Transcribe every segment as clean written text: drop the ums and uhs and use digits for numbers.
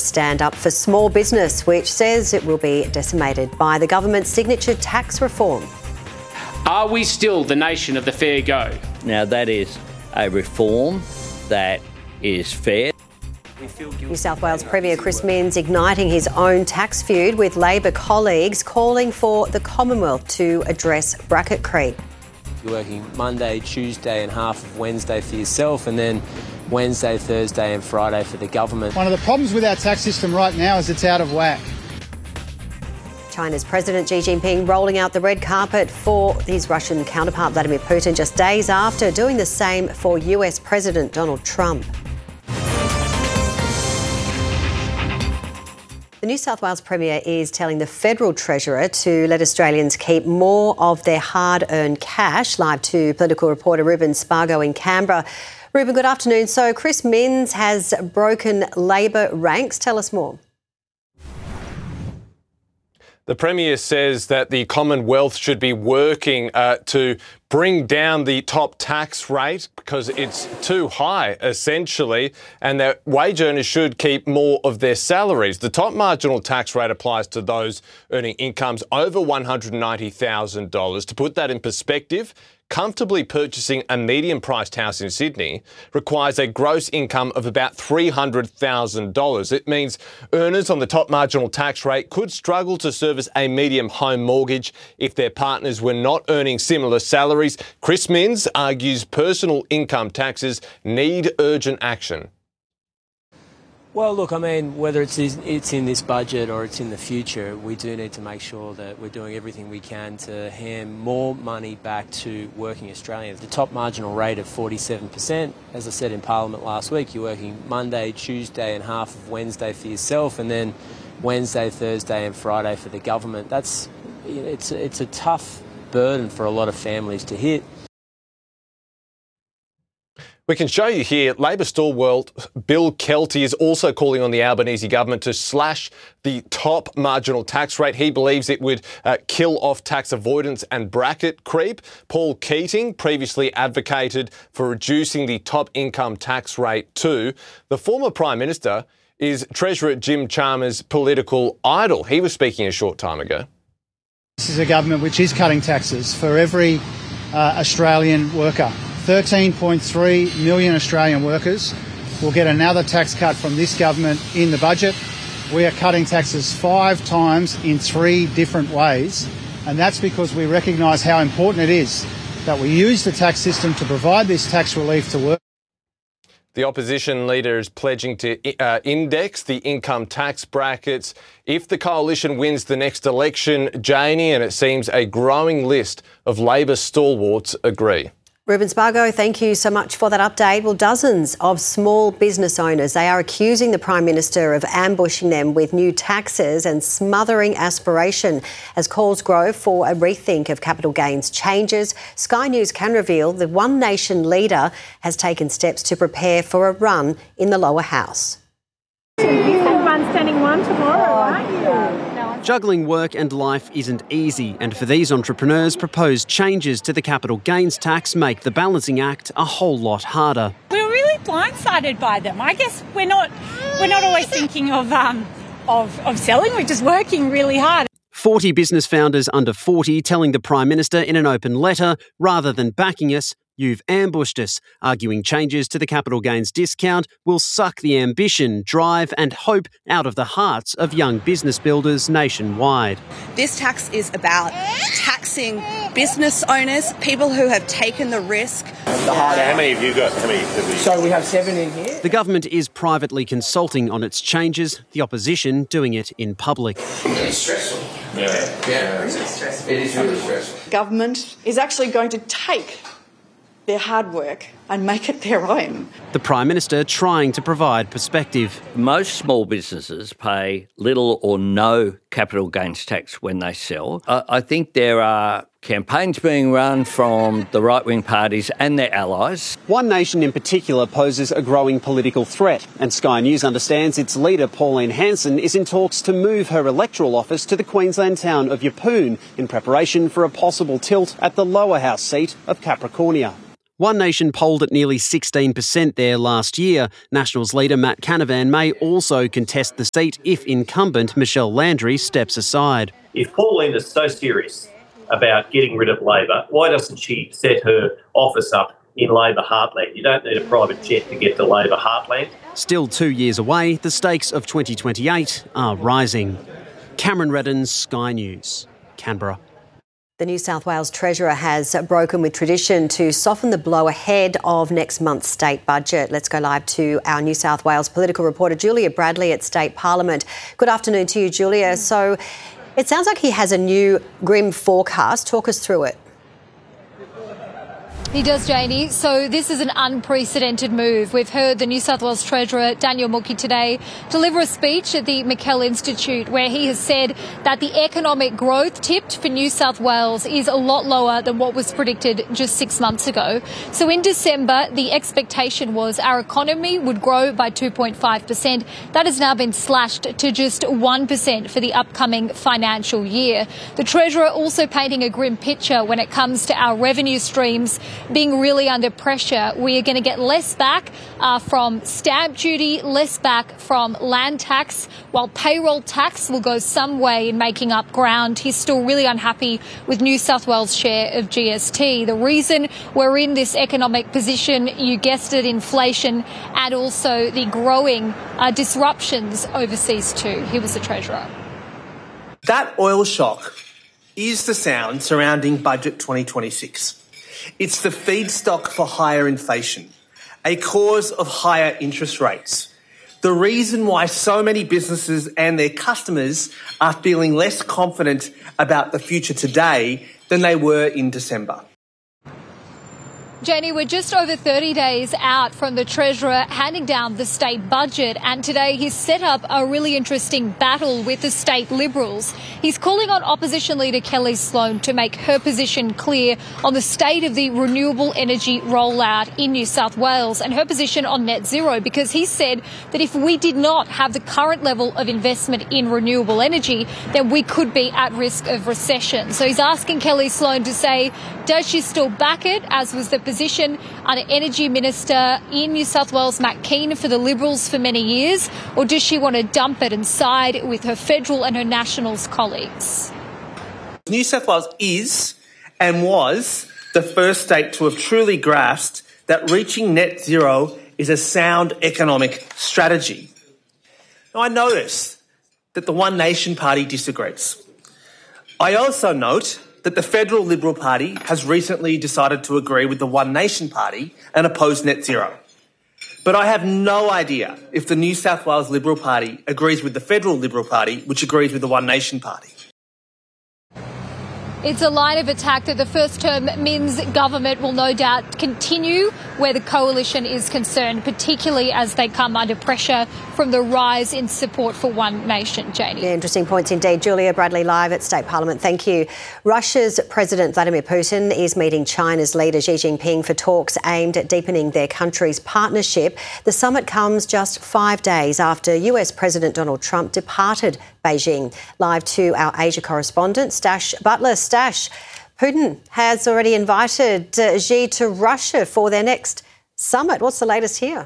stand up for small business, which says it will be decimated by the government's signature tax reform. Are we still the nation of the fair go? Now, that is a reform that is fair. New South Wales Premier Chris Minns igniting his own tax feud with Labor colleagues, calling for the Commonwealth to address bracket creep. You're working Monday, Tuesday and half of Wednesday for yourself, and then Wednesday, Thursday and Friday for the government. One of the problems with our tax system right now is it's out of whack. China's President Xi Jinping rolling out the red carpet for his Russian counterpart Vladimir Putin just days after doing the same for US President Donald Trump. The New South Wales Premier is telling the Federal Treasurer to let Australians keep more of their hard-earned cash. Live to political reporter Ruben Spargo in Canberra. Ruben, good afternoon. So Chris Minns has broken Labor ranks. Tell us more. The Premier says that the Commonwealth should be working to bring down the top tax rate because it's too high, essentially, and that wage earners should keep more of their salaries. The top marginal tax rate applies to those earning incomes over $190,000. To put that in perspective, comfortably purchasing a medium-priced house in Sydney requires a gross income of about $300,000. It means earners on the top marginal tax rate could struggle to service a medium home mortgage if their partners were not earning similar salaries. Chris Minns argues personal income taxes need urgent action. Well, look, I mean, whether it's in this budget or it's in the future, we do need to make sure that we're doing everything we can to hand more money back to working Australians. The top marginal rate of 47%, as I said in Parliament last week, you're working Monday, Tuesday and half of Wednesday for yourself, and then Wednesday, Thursday and Friday for the government. That's, it's a tough burden for a lot of families to hit. We can show you here, Labor stalwart Bill Kelty is also calling on the Albanese government to slash the top marginal tax rate. He believes it would kill off tax avoidance and bracket creep. Paul Keating previously advocated for reducing the top income tax rate too. The former Prime Minister is Treasurer Jim Chalmers' political idol. He was speaking a short time ago. This is a government which is cutting taxes for every Australian worker. 13.3 million Australian workers will get another tax cut from this government in the budget. We are cutting taxes 5 times in 3 different ways, and that's because we recognise how important it is that we use the tax system to provide this tax relief to work. The opposition leader is pledging to index the income tax brackets if the coalition wins the next election, Janie, and it seems a growing list of Labor stalwarts agree. Ruben Spargo, thank you so much for that update. Well, dozens of small business owners, they are accusing the Prime Minister of ambushing them with new taxes and smothering aspiration as calls grow for a rethink of capital gains changes. Sky News can reveal the One Nation leader has taken steps to prepare for a run in the lower house. Run standing one tomorrow, aren't you? Juggling work and life isn't easy, and for these entrepreneurs, proposed changes to the capital gains tax make the balancing act a whole lot harder. We were really blindsided by them. I guess we're not always thinking of selling. We're just working really hard. 40 business founders under 40 telling the Prime Minister in an open letter, rather than backing us, you've ambushed us, arguing changes to the capital gains discount will suck the ambition, drive and hope out of the hearts of young business builders nationwide. This tax is about taxing business owners, people who have taken the risk. How many have you got? So we have 7 in here. The government is privately consulting on its changes, the opposition doing it in public. It's stressful. Yeah. It's stressful. It is really stressful. Government is actually going to take their hard work and make it their own. The Prime Minister trying to provide perspective. Most small businesses pay little or no capital gains tax when they sell. I think there are campaigns being run from the right-wing parties and their allies. One Nation in particular poses a growing political threat, and Sky News understands its leader Pauline Hanson is in talks to move her electoral office to the Queensland town of Yeppoon in preparation for a possible tilt at the lower house seat of Capricornia. One Nation polled at nearly 16% there last year. Nationals leader Matt Canavan may also contest the seat if incumbent Michelle Landry steps aside. If Pauline is so serious about getting rid of Labor, why doesn't she set her office up in Labor heartland? You don't need a private jet to get to Labor heartland. Still 2 years away, the stakes of 2028 are rising. Cameron Redden, Sky News, Canberra. The New South Wales Treasurer has broken with tradition to soften the blow ahead of next month's state budget. Let's go live to our New South Wales political reporter, Julia Bradley at State Parliament. Good afternoon to you, Julia. So it sounds like he has a new grim forecast. Talk us through it. He does, Janie. So this is an unprecedented move. We've heard the New South Wales Treasurer, Daniel Mookhey, today deliver a speech at the McKell Institute where he has said that the economic growth tipped for New South Wales is a lot lower than what was predicted just 6 months ago. So in December, the expectation was our economy would grow by 2.5%. That has now been slashed to just 1% for the upcoming financial year. The Treasurer also painting a grim picture when it comes to our revenue streams being really under pressure. We are going to get less back from stamp duty, less back from land tax, while payroll tax will go some way in making up ground. He's still really unhappy with New South Wales' share of GST. The reason we're in this economic position, you guessed it, inflation and also the growing disruptions overseas too. Here was the Treasurer. That oil shock is the sound surrounding Budget 2026. It's the feedstock for higher inflation, a cause of higher interest rates. The reason why so many businesses and their customers are feeling less confident about the future today than they were in December. Janie, we're just over 30 days out from the Treasurer handing down the state budget, and today he's set up a really interesting battle with the state Liberals. He's calling on Opposition Leader Kelly Sloan to make her position clear on the state of the renewable energy rollout in New South Wales and her position on net zero, because he said that if we did not have the current level of investment in renewable energy, then we could be at risk of recession. So he's asking Kelly Sloan to say, does she still back it, as was the position under Energy Minister in New South Wales, Matt Kean, for the Liberals for many years, or does she want to dump it and side with her federal and her Nationals colleagues? New South Wales is and was the first state to have truly grasped that reaching net zero is a sound economic strategy. Now, I notice that the One Nation Party disagrees. I also note that the Federal Liberal Party has recently decided to agree with the One Nation Party and oppose net zero. But I have no idea if the New South Wales Liberal Party agrees with the Federal Liberal Party, which agrees with the One Nation Party. It's a line of attack that the first-term Minns government will no doubt continue where the coalition is concerned, particularly as they come under pressure from the rise in support for One Nation. Janie. Yeah, interesting points indeed. Julia Bradley live at State Parliament. Thank you. Russia's President Vladimir Putin is meeting China's leader Xi Jinping for talks aimed at deepening their country's partnership. The summit comes just 5 days after US President Donald Trump departed Beijing. Live to our Asia correspondent, Stash Butler. Stash, Putin has already invited Xi to Russia for their next summit. What's the latest here?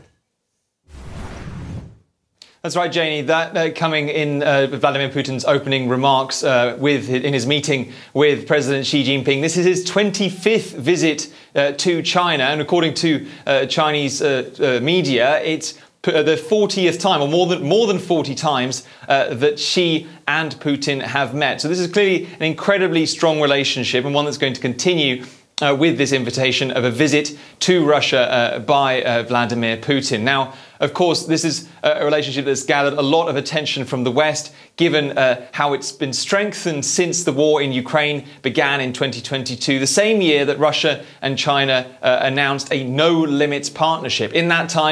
That's right, Janie. That coming in Vladimir Putin's opening remarks in his meeting with President Xi Jinping. This is his 25th visit to China, and according to Chinese media, it's the 40th time, or more than 40 times, that Xi and Putin have met. So this is clearly an incredibly strong relationship, and one that's going to continue with this invitation of a visit to Russia by Vladimir Putin. Now, of course, this is a relationship that's gathered a lot of attention from the West, given how it's been strengthened since the war in Ukraine began in 2022, the same year that Russia and China announced a no-limits partnership. In that time,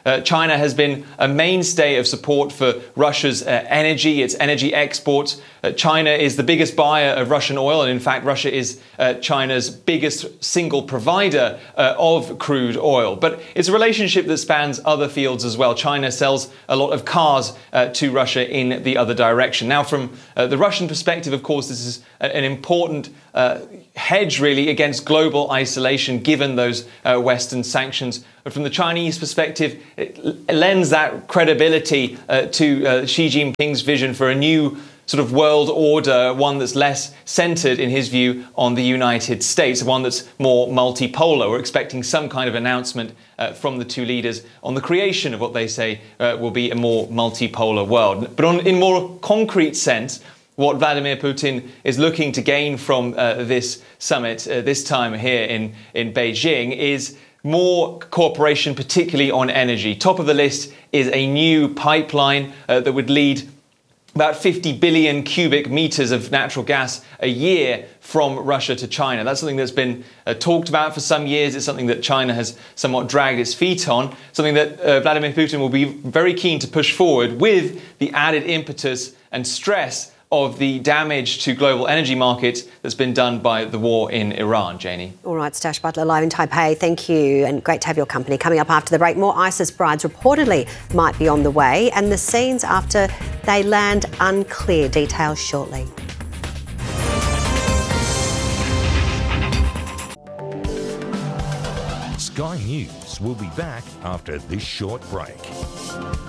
China has been a mainstay of support for Russia's energy, its energy exports. China is the biggest buyer of Russian oil, and in fact, Russia is China's biggest single provider of crude oil. But it's a relationship that spans other fields as well. China sells a lot of cars to Russia in the other direction. Now, from the Russian perspective, of course, this is an important hedge, really, against global isolation, given those Western sanctions. But from the Chinese perspective, it lends that credibility to Xi Jinping's vision for a new sort of world order, one that's less centred, in his view, on the United States, one that's more multipolar. We're expecting some kind of announcement from the two leaders on the creation of what they say will be a more multipolar world. But in more concrete sense, what Vladimir Putin is looking to gain from this summit, this time here in Beijing, is more cooperation, particularly on energy. Top of the list is a new pipeline that would lead about 50 billion cubic meters of natural gas a year from Russia to China. That's something that's been talked about for some years. It's something that China has somewhat dragged its feet on, something that Vladimir Putin will be very keen to push forward, with the added impetus and stress of the damage to global energy markets that's been done by the war in Iran. Janie. All right, Stash Butler live in Taipei. Thank you, and great to have your company. Coming up after the break, more ISIS brides reportedly might be on the way, and the scenes after they land unclear. Details shortly. Sky News will be back after this short break.